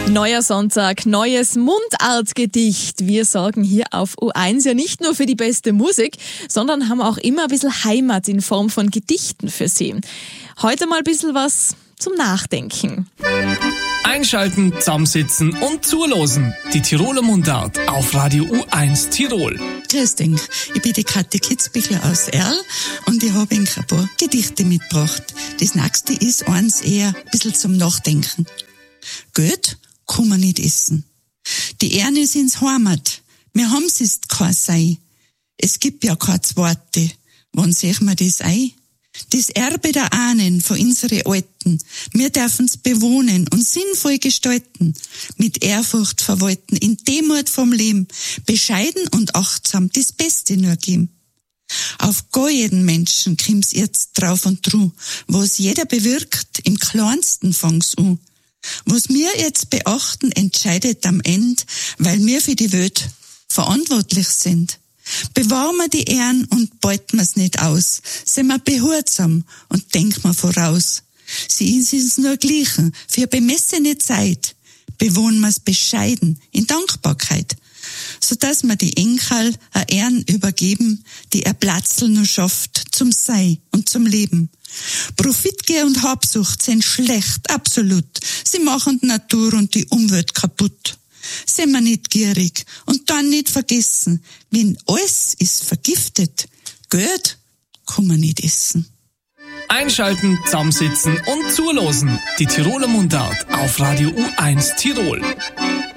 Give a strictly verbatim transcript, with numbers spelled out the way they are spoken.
Neuer Sonntag, neues Mundartgedicht. Wir sorgen hier auf U eins ja nicht nur für die beste Musik, sondern haben auch immer ein bisschen Heimat in Form von Gedichten für Sie. Heute mal ein bisschen was zum Nachdenken. Einschalten, zusammensitzen und zulosen. Die Tiroler Mundart auf Radio U eins Tirol. Grüß dich, ich bin die Kathi Kitzbichler aus Erl und ich habe ein paar Gedichte mitgebracht. Das nächste ist eins eher ein bisschen zum Nachdenken. Geld kann man nicht essen. Die Erne sind's Heimat. Wir haben's ist kein Sei. Es gibt ja keine Worte. Wann seh wir das ein? Das Erbe der Ahnen von unsere Alten. Wir dürfen's bewohnen und sinnvoll gestalten. Mit Ehrfurcht verwalten, in Demut vom Leben. Bescheiden und achtsam das Beste nur geben. Auf gar jeden Menschen kommt's jetzt drauf und dru. Was jeder bewirkt, im kleinsten fang's an. Was wir jetzt beachten, entscheidet am Ende, weil wir für die Welt verantwortlich sind. Bewahren wir die Ehren und beuten wir's nicht aus. Sind wir behutsam und denken wir voraus. Sie ist uns nur gleichen, für bemessene Zeit. Bewohnen wir's bescheiden, in Dankbarkeit. Sodass wir die Enkel a Ehren übergeben, die er Platzl nur schafft, zum Sei und zum Leben. Profitgier und Habsucht sind schlecht, absolut. Sie machen die Natur und die Umwelt kaputt. Sind wir nicht gierig und dann nicht vergessen, wenn alles ist vergiftet, Geld kann man nicht essen. Einschalten, zusammensitzen und zulosen. Die Tiroler Mundart auf Radio U eins Tirol.